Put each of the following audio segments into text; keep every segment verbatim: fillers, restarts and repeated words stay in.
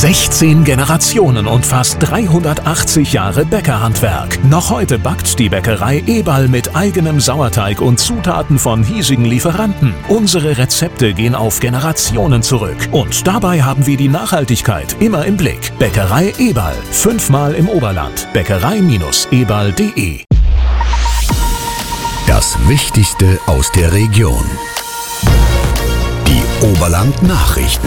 sechzehn Generationen und fast dreihundertachtzig Jahre Bäckerhandwerk. Noch heute backt die Bäckerei Eberl mit eigenem Sauerteig und Zutaten von hiesigen Lieferanten. Unsere Rezepte gehen auf Generationen zurück. Und dabei haben wir die Nachhaltigkeit immer im Blick. Bäckerei Eberl. Fünfmal im Oberland. Bäckerei eberl punkt de. Das Wichtigste aus der Region. Die Oberland-Nachrichten.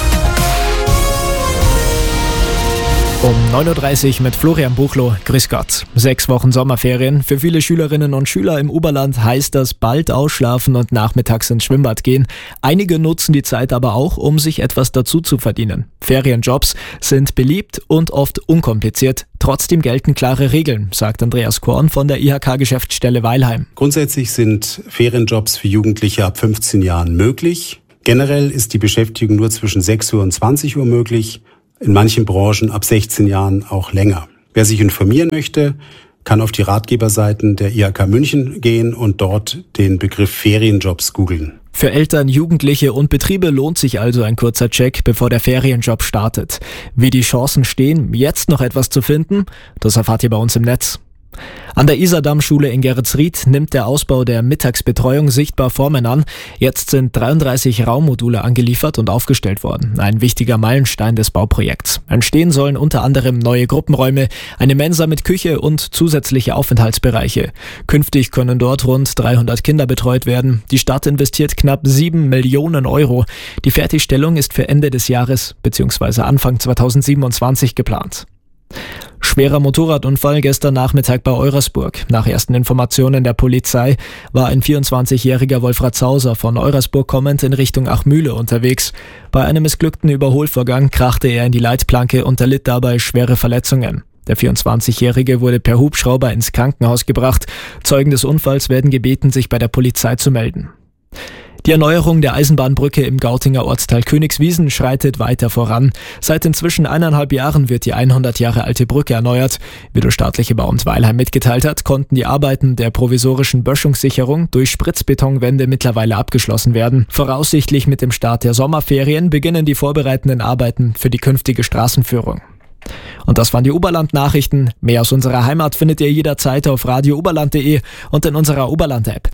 Um neun Uhr dreißig mit Florian Buchloh. Grüß Gott. Sechs Wochen Sommerferien. Für viele Schülerinnen und Schüler im Oberland heißt das bald ausschlafen und nachmittags ins Schwimmbad gehen. Einige nutzen die Zeit aber auch, um sich etwas dazu zu verdienen. Ferienjobs sind beliebt und oft unkompliziert. Trotzdem gelten klare Regeln, sagt Andreas Korn von der I H K-Geschäftsstelle Weilheim. Grundsätzlich sind Ferienjobs für Jugendliche ab fünfzehn Jahren möglich. Generell ist die Beschäftigung nur zwischen sechs Uhr und zwanzig Uhr möglich. In manchen Branchen ab sechzehn Jahren auch länger. Wer sich informieren möchte, kann auf die Ratgeberseiten der I H K München gehen und dort den Begriff Ferienjobs googeln. Für Eltern, Jugendliche und Betriebe lohnt sich also ein kurzer Check, bevor der Ferienjob startet. Wie die Chancen stehen, jetzt noch etwas zu finden, das erfahrt ihr bei uns im Netz. An der Isardamm-Schule in Geretsried nimmt der Ausbau der Mittagsbetreuung sichtbar Formen an. Jetzt sind dreiunddreißig Raummodule angeliefert und aufgestellt worden. Ein wichtiger Meilenstein des Bauprojekts. Entstehen sollen unter anderem neue Gruppenräume, eine Mensa mit Küche und zusätzliche Aufenthaltsbereiche. Künftig können dort rund dreihundert Kinder betreut werden. Die Stadt investiert knapp sieben Millionen Euro. Die Fertigstellung ist für Ende des Jahres bzw. Anfang zweitausendsiebenundzwanzig geplant. Schwerer Motorradunfall gestern Nachmittag bei Eurasburg. Nach ersten Informationen der Polizei war ein vierundzwanzigjähriger Wolfratshauser von Eurasburg kommend in Richtung Achmühle unterwegs. Bei einem missglückten Überholvorgang krachte er in die Leitplanke und erlitt dabei schwere Verletzungen. Der vierundzwanzigjährige wurde per Hubschrauber ins Krankenhaus gebracht. Zeugen des Unfalls werden gebeten, sich bei der Polizei zu melden. Die Erneuerung der Eisenbahnbrücke im Gautinger Ortsteil Königswiesen schreitet weiter voran. Seit inzwischen eineinhalb Jahren wird die hundert Jahre alte Brücke erneuert. Wie der staatliche Bauamt Weilheim mitgeteilt hat, konnten die Arbeiten der provisorischen Böschungssicherung durch Spritzbetonwände mittlerweile abgeschlossen werden. Voraussichtlich mit dem Start der Sommerferien beginnen die vorbereitenden Arbeiten für die künftige Straßenführung. Und das waren die Oberland-Nachrichten. Mehr aus unserer Heimat findet ihr jederzeit auf radio oberland punkt de und in unserer Oberland-App.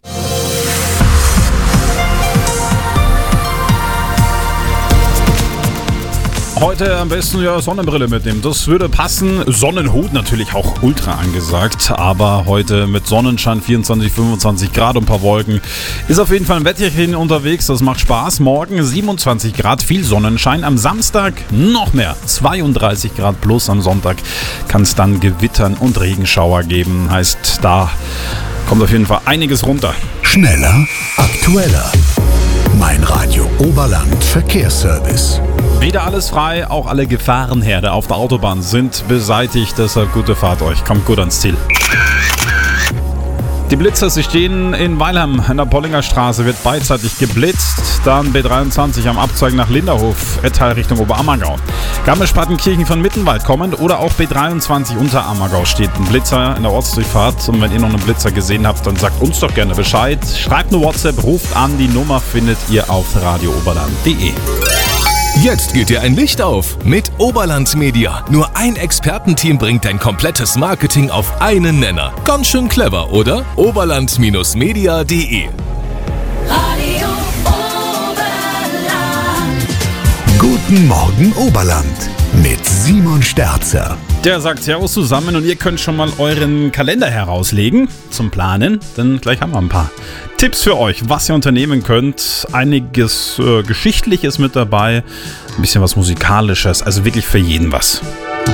Heute am besten ja Sonnenbrille mitnehmen. Das würde passen. Sonnenhut natürlich auch ultra angesagt. Aber heute mit Sonnenschein, vierundzwanzig, fünfundzwanzig Grad und ein paar Wolken. Ist auf jeden Fall ein Wetterchen unterwegs. Das macht Spaß. Morgen siebenundzwanzig Grad, viel Sonnenschein. Am Samstag noch mehr. zweiunddreißig Grad plus. Am Sonntag kann es dann Gewittern und Regenschauer geben. Heißt, da kommt auf jeden Fall einiges runter. Schneller, aktueller. Mein Radio Oberland Verkehrsservice. Wieder alles frei, auch alle Gefahrenherde auf der Autobahn sind beseitigt, deshalb gute Fahrt euch, kommt gut ans Ziel. Die Blitzer, sie stehen in Weilheim an der Pollinger Straße, wird beidseitig geblitzt. Dann B dreiundzwanzig am Abzweigen nach Linderhof, Ettal Richtung Oberammergau. Garmisch-Partenkirchen von Mittenwald kommend oder auch B dreiundzwanzig unter Ammergau steht ein Blitzer in der Ortsdurchfahrt. Und wenn ihr noch einen Blitzer gesehen habt, dann sagt uns doch gerne Bescheid. Schreibt eine WhatsApp, ruft an, die Nummer findet ihr auf radio oberland punkt de. Jetzt geht dir ein Licht auf mit Oberland Media. Nur ein Expertenteam bringt dein komplettes Marketing auf einen Nenner. Ganz schön clever, oder? oberland Media punkt de. Radio Oberland. Guten Morgen Oberland mit Simon Sterzer. Der sagt Servus zusammen und ihr könnt schon mal euren Kalender herauslegen zum Planen, denn gleich haben wir ein paar Tipps für euch, was ihr unternehmen könnt. Einiges äh, Geschichtliches mit dabei, ein bisschen was Musikalisches, also wirklich für jeden was.